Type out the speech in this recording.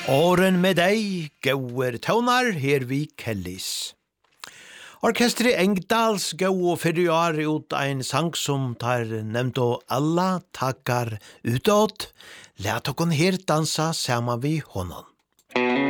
Åren med deg, gauer tøvnar, her vi Kellys. Orkestret Engdals gau og fyrir år ut ein sang som tar nevnt og alla takkar utåt. Læt okon her dansa saman vi honom.